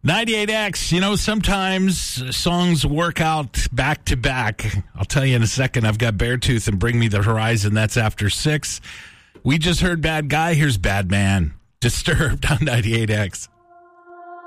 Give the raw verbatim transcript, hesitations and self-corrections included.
ninety-eight X, you know, sometimes songs work out back to back. I'll tell you in a second. I've got Beartooth and Bring Me the Horizon. That's after six. We just heard Bad Guy. Here's Bad Man. Disturbed on ninety-eight X.